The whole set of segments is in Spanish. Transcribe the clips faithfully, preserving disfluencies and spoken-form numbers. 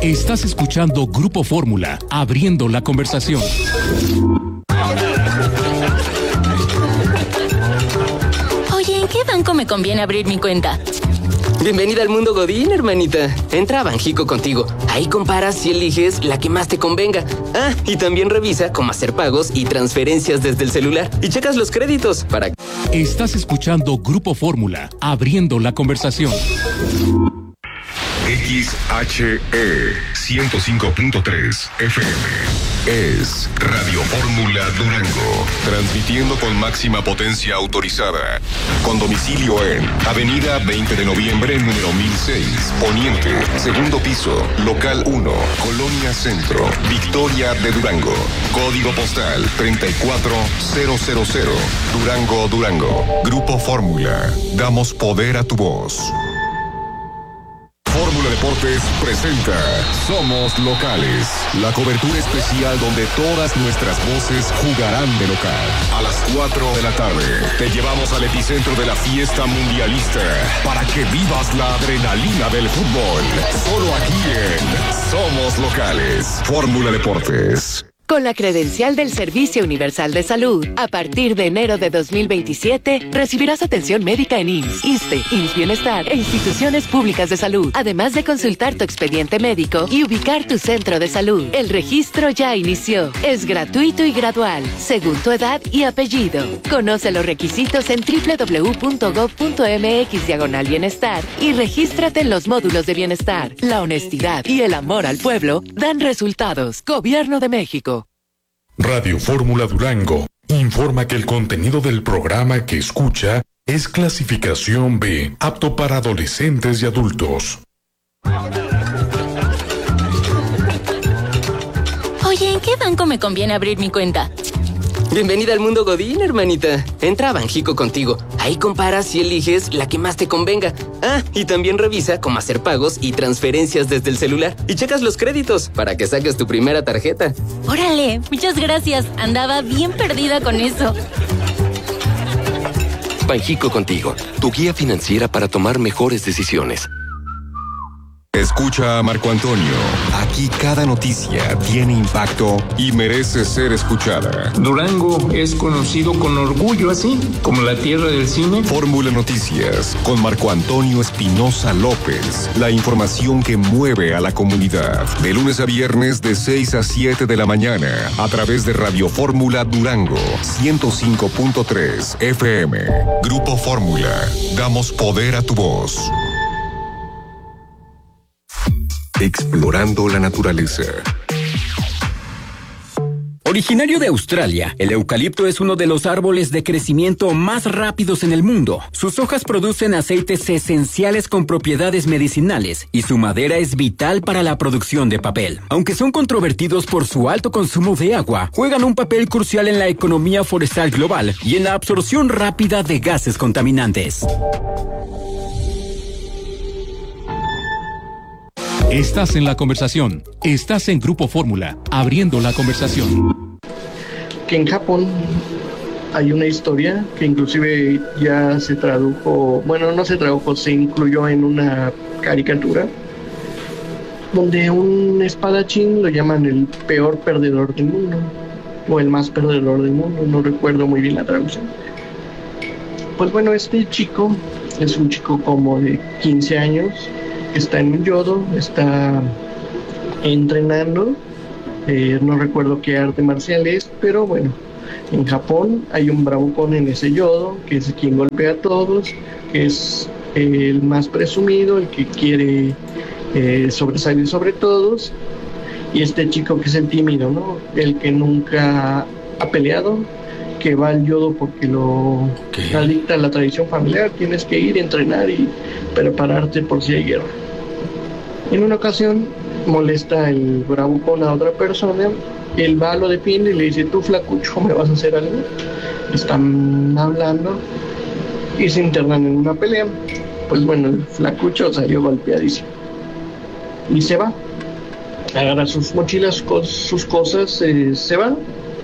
Estás escuchando Grupo Fórmula, abriendo la conversación. Oye, ¿en qué banco me conviene abrir mi cuenta? Bienvenida al mundo Godín, hermanita. Entra a Banjico Contigo. Ahí comparas y eliges la que más te convenga. Ah, y también revisa cómo hacer pagos y transferencias desde el celular. Y checas los créditos para... Estás escuchando Grupo Fórmula, abriendo la conversación. X H E ciento cinco punto tres F M es Radio Fórmula Durango, transmitiendo con máxima potencia autorizada, con domicilio en Avenida veinte de noviembre, número mil seis, Poniente, segundo piso, local uno, Colonia Centro, Victoria de Durango, código postal treinta y cuatro mil, Durango, Durango. Grupo Fórmula, damos poder a tu voz. Fórmula Deportes presenta Somos Locales, la cobertura especial donde todas nuestras voces jugarán de local. A las cuatro de la tarde te llevamos al epicentro de la fiesta mundialista para que vivas la adrenalina del fútbol. Solo aquí en Somos Locales. Fórmula Deportes. Con la credencial del Servicio Universal de Salud, a partir de enero de dos mil veintisiete, recibirás atención médica en I M S S, ISSSTE, I M S S Bienestar e instituciones públicas de salud, además de consultar tu expediente médico y ubicar tu centro de salud. El registro ya inició. Es gratuito y gradual, según tu edad y apellido. Conoce los requisitos en doble u doble u doble u punto gob punto eme equis diagonal bienestar y regístrate en los módulos de bienestar. La honestidad y el amor al pueblo dan resultados. Gobierno de México. Radio Fórmula Durango informa que el contenido del programa que escucha es clasificación B, apto para adolescentes y adultos. Oye, ¿en qué banco me conviene abrir mi cuenta? Bienvenida al mundo Godín, hermanita. Entra a Banjico Contigo. Ahí comparas y eliges la que más te convenga. Ah, y también revisa cómo hacer pagos y transferencias desde el celular. Y checas los créditos para que saques tu primera tarjeta. Órale, muchas gracias. Andaba bien perdida con eso. Banjico Contigo, tu guía financiera para tomar mejores decisiones. Escucha a Marco Antonio. Aquí cada noticia tiene impacto y merece ser escuchada. Durango es conocido con orgullo así, como la tierra del cine. Fórmula Noticias con Marco Antonio Espinosa López. La información que mueve a la comunidad. De lunes a viernes de seis a siete de la mañana a través de Radio Fórmula Durango ciento cinco punto tres F M. Grupo Fórmula. Damos poder a tu voz. Explorando la naturaleza. Originario de Australia, el eucalipto es uno de los árboles de crecimiento más rápidos en el mundo. Sus hojas producen aceites esenciales con propiedades medicinales y su madera es vital para la producción de papel. Aunque son controvertidos por su alto consumo de agua, juegan un papel crucial en la economía forestal global y en la absorción rápida de gases contaminantes. Estás en la conversación. Estás en Grupo Fórmula, abriendo la conversación. Que en Japón hay una historia que inclusive ya se tradujo, bueno, no se tradujo, se incluyó en una caricatura, donde un espadachín lo llaman el peor perdedor del mundo, o el más perdedor del mundo, no recuerdo muy bien la traducción. Pues bueno, este chico es un chico como de quince años, está en un yodo, está entrenando, eh, no recuerdo qué arte marcial es, pero bueno, en Japón hay un bravucón en ese yodo, que es quien golpea a todos, que es eh, el más presumido, el que quiere eh, sobresalir sobre todos, y este chico que es el tímido, ¿no? El que nunca ha peleado, que va al yodo porque lo ¿Qué? Adicta a la tradición familiar, tienes que ir a entrenar y prepararte por si hay guerra. En una ocasión molesta el bravucón a otra persona, él va, lo defiende y le dice: tú flacucho, ¿me vas a hacer algo? Están hablando y se internan en una pelea. Pues bueno, el flacucho salió golpeadísimo y se va, agarra sus mochilas, sus cosas, eh, se va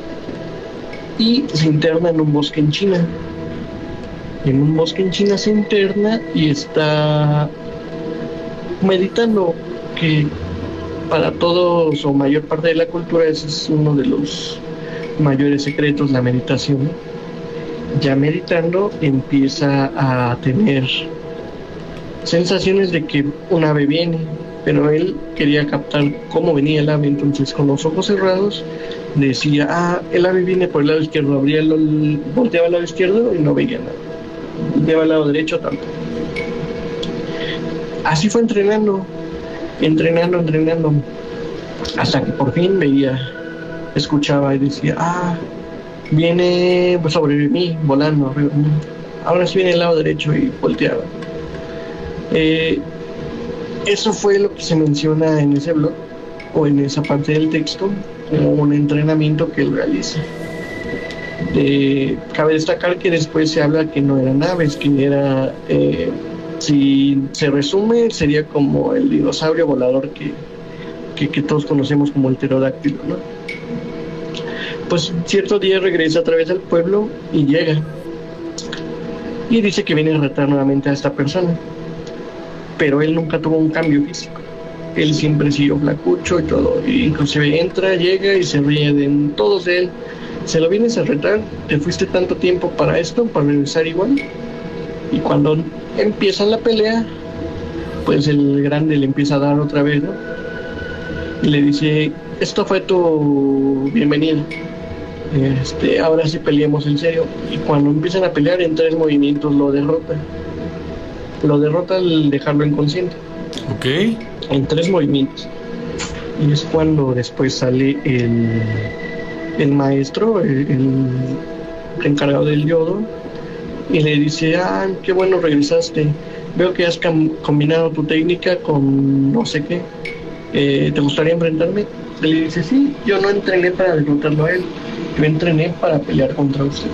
y se interna en un bosque en China. En un bosque en China se interna y está meditando que para todos o mayor parte de la cultura ese es uno de los mayores secretos, la meditación. Ya meditando empieza a tener sensaciones de que un ave viene, pero él quería captar cómo venía el ave, entonces con los ojos cerrados decía, ah, el ave viene por el lado izquierdo, abría el, volteaba al lado izquierdo y no veía nada, volteaba al lado derecho tanto. Así fue entrenando, entrenando, entrenando, hasta que por fin veía, escuchaba y decía, ah, viene sobre mí, volando, ahora sí viene el lado derecho y volteaba. Eh, eso fue lo que se menciona en ese blog o en esa parte del texto como un entrenamiento que él realiza. Eh, cabe destacar que después se habla que no eran aves, que era, eh, si se resume, sería como el dinosaurio volador que, que, que todos conocemos como el pterodáctilo, ¿no? Pues cierto día regresa otra vez al pueblo y llega y dice que viene a retar nuevamente a esta persona, pero él nunca tuvo un cambio físico, él siempre siguió flacucho y todo, e inclusive entra, llega y se ríe de todos de él. Se lo vienes a retar, te fuiste tanto tiempo para esto, para regresar igual. Y cuando empiezan la pelea, pues el grande le empieza a dar otra vez, ¿no? Y le dice, esto fue tu bienvenida, este, ahora sí peleemos en serio. Y cuando empiezan a pelear, en tres movimientos lo derrota. Lo derrota al dejarlo inconsciente. Ok. En tres movimientos. Y es cuando después sale el, el maestro, el, el encargado del yodo, y le dice, ah, qué bueno regresaste. Veo que has cam- combinado tu técnica con no sé qué. Eh, ¿Te gustaría enfrentarme? Y le dice, sí, yo no entrené para derrotarlo a él, yo entrené para pelear contra usted.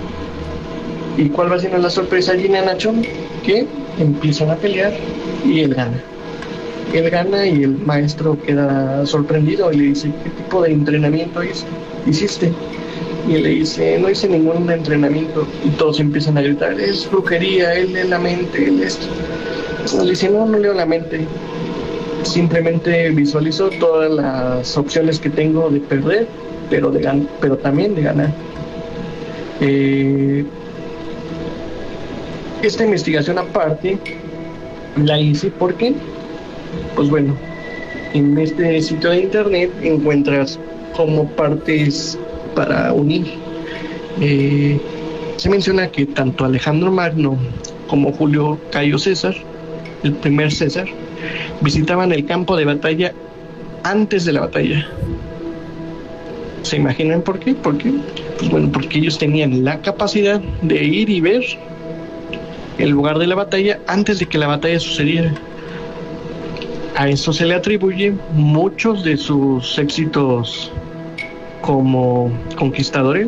¿Y cuál va siendo la sorpresa allí, Nacho? Que empiezan a pelear y él gana. Él gana y el maestro queda sorprendido y le dice, ¿qué tipo de entrenamiento hiciste? Y él le dice, no hice ningún entrenamiento. Y todos empiezan a gritar, es brujería, él lee la mente, él esto. Le dice, no, no leo la mente. Simplemente visualizo todas las opciones que tengo de perder, pero, de gan- pero también de ganar. Eh, esta investigación aparte la hice porque, pues bueno, en este sitio de internet encuentras como partes para unir. Eh, se menciona que tanto Alejandro Magno como Julio Cayo César, el primer César, visitaban el campo de batalla antes de la batalla. ¿Se imaginan por qué? ¿Por qué? Pues bueno, porque ellos tenían la capacidad de ir y ver el lugar de la batalla antes de que la batalla sucediera. A eso se le atribuye muchos de sus éxitos como conquistadores,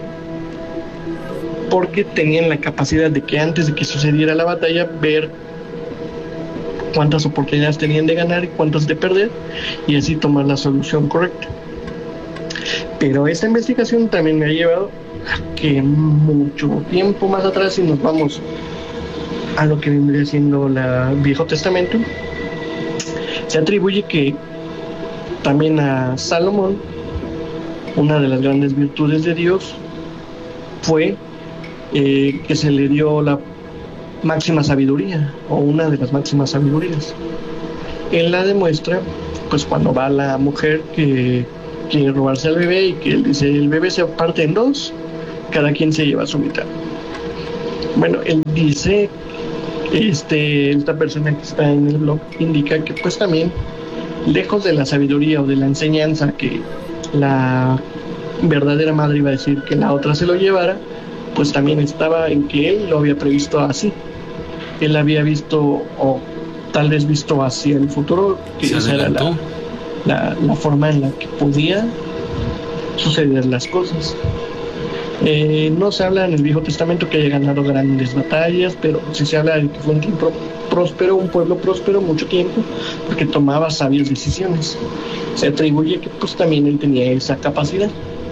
porque tenían la capacidad de que antes de que sucediera la batalla, ver cuántas oportunidades tenían de ganar y cuántas de perder, y así tomar la solución correcta. Pero esta investigación también me ha llevado a que mucho tiempo más atrás, si nos vamos a lo que vendría siendo el Viejo Testamento, se atribuye que también a Salomón, una de las grandes virtudes de Dios fue eh, que se le dio la máxima sabiduría, o una de las máximas sabidurías. Él la demuestra pues cuando va la mujer que quiere robarse al bebé y que él dice, el bebé se parte en dos, cada quien se lleva su mitad. Bueno, él dice, este, esta persona que está en el blog indica que pues también, lejos de la sabiduría o de la enseñanza que la verdadera madre iba a decir que la otra se lo llevara, pues también estaba en que él lo había previsto así. Él había visto, o tal vez visto hacia el futuro, que esa era la, la, la forma en la que podía suceder las cosas. Eh, no se habla en el Viejo Testamento que haya ganado grandes batallas, pero sí se habla de que fue un tiempo próspero, un pueblo próspero mucho tiempo, porque tomaba sabias decisiones. Se atribuye que pues también él tenía esa capacidad.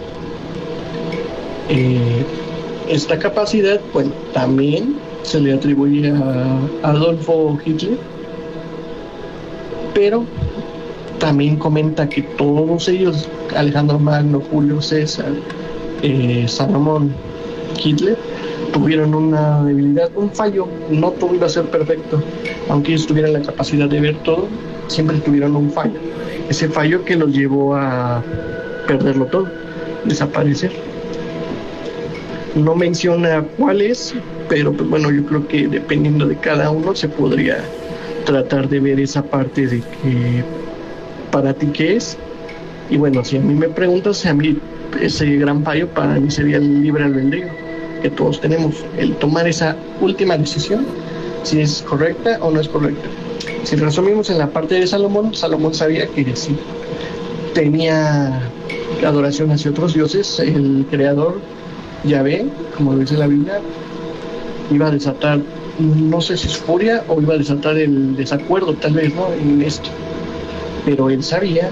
Eh, esta capacidad, bueno, también se le atribuye a Adolfo Hitler, pero también comenta que todos ellos, Alejandro Magno, Julio César, eh, Salomón, Hitler, tuvieron una debilidad, un fallo. No todo iba a ser perfecto, aunque ellos tuvieran la capacidad de ver todo, siempre tuvieron un fallo. Ese fallo que los llevó a perderlo todo, desaparecer. No menciona cuál es, pero pues bueno, yo creo que dependiendo de cada uno se podría tratar de ver esa parte de que para ti qué es. Y bueno, si a mí me preguntas, a mí ese gran fallo para mí sería el libre albedrío que todos tenemos, el tomar esa última decisión, si es correcta o no es correcta. Si resumimos en la parte de Salomón, Salomón sabía que si tenía adoración hacia otros dioses, el creador, Yahvé, como lo dice la Biblia, iba a desatar, no sé si es furia o iba a desatar el desacuerdo, tal vez, ¿no?, en esto. Pero él sabía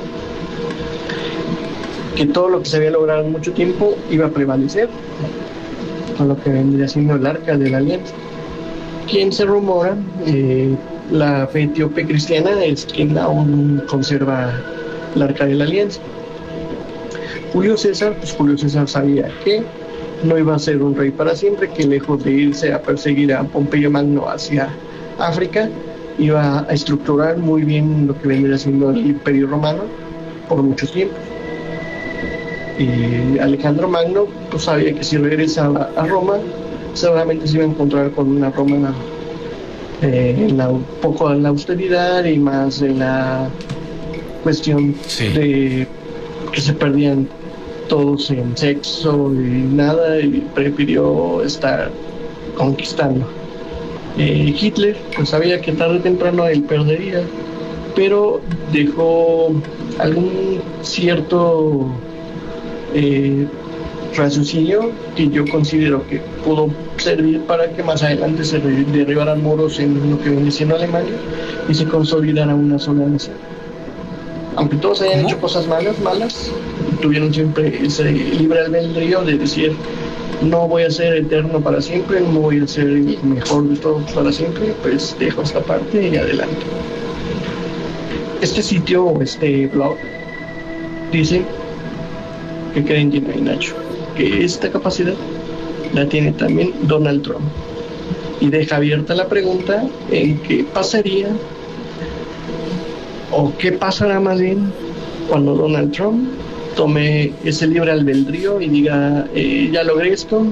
que todo lo que se había logrado en mucho tiempo iba a prevalecer, con lo que vendría siendo el Arca de la Alianza. Quien se rumora, eh, la fe etíope cristiana es quien aún conserva el Arca de la Alianza. Julio César, pues Julio César sabía que no iba a ser un rey para siempre, que lejos de irse a perseguir a Pompeyo Magno hacia África, iba a estructurar muy bien lo que vendría siendo el Imperio Romano por muchos tiempos. Y Alejandro Magno pues sabía que si regresaba a Roma, seguramente se iba a encontrar con una Roma eh, en la, un poco en la austeridad y más en la cuestión sí. de que se perdían todos en sexo y nada, y prefirió estar conquistando. Eh, Hitler pues sabía que tarde o temprano él perdería, pero dejó algún cierto eh, raciocinio que yo considero que pudo servir para que más adelante se derribaran muros en lo que viene siendo Alemania y se consolidara una sola nación. Aunque todos hayan ¿Cómo? hecho cosas malas, malas, tuvieron siempre ese libre albedrío de decir: no voy a ser eterno para siempre, no voy a ser el mejor de todos para siempre, pues dejo esta parte y adelante. Este sitio o este blog dice que creen Gina y Nacho, que esta capacidad la tiene también Donald Trump. Y deja abierta la pregunta en qué pasaría o qué pasará más bien cuando Donald Trump tome ese libre albedrío y diga: eh, ya logré esto,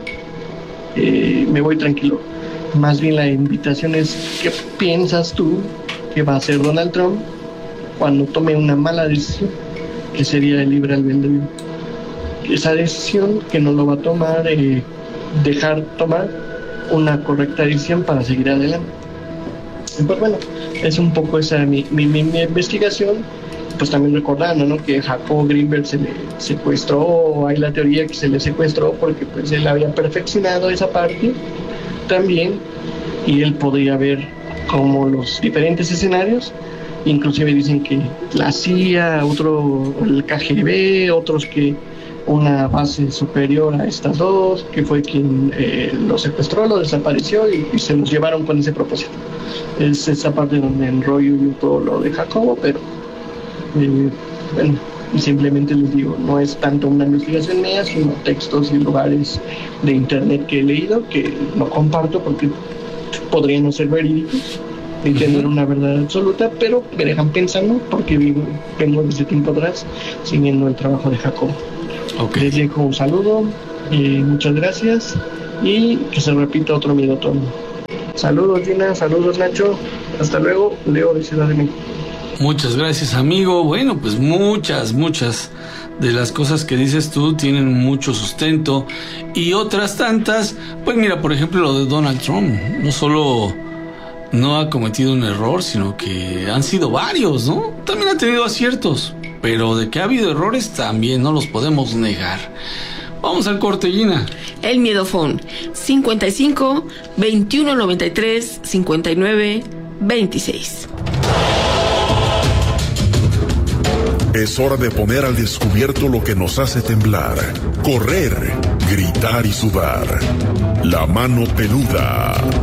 eh, me voy tranquilo. Más bien la invitación es: ¿qué piensas tú que va a hacer Donald Trump cuando tome una mala decisión, que sería el libre albedrío? Esa decisión que no lo va a tomar, eh, dejar tomar una correcta decisión para seguir adelante. Pues bueno, es un poco esa mi, mi, mi, mi investigación. Pues también recordando, ¿no?, que Jacob Greenberg se le secuestró, hay la teoría que se le secuestró porque pues él había perfeccionado esa parte también, y él podría ver como los diferentes escenarios. Inclusive dicen que la C I A, otro el K G B, otros que una base superior a estas dos, que fue quien eh, lo secuestró, lo desapareció y, y se los llevaron con ese propósito. Es esa parte donde enrollo yo todo lo de Jacobo, pero eh, bueno, simplemente les digo, no es tanto una investigación mía, sino textos y lugares de internet que he leído, que no comparto porque podrían no ser verídicos, ni tener una verdad absoluta, pero me dejan pensando porque vivo, vengo desde tiempo atrás siguiendo el trabajo de Jacobo. Okay. Les dejo un saludo, eh, muchas gracias, y que se repita otro Midotón. Saludos Gina, saludos Nacho, hasta luego, Leo de Ciudad de México. Muchas gracias, amigo. Bueno, pues muchas, muchas de las cosas que dices tú tienen mucho sustento, y otras tantas, pues mira, por ejemplo, lo de Donald Trump, no solo no ha cometido un error, sino que han sido varios, ¿no? También ha tenido aciertos, pero de que ha habido errores también no los podemos negar. Vamos al corte, Gina. El Miedofón, cincuenta y cinco, veintiuno noventa y tres, cincuenta y nueve, veintiséis. Es hora de poner al descubierto lo que nos hace temblar, correr, gritar y sudar. La mano peluda.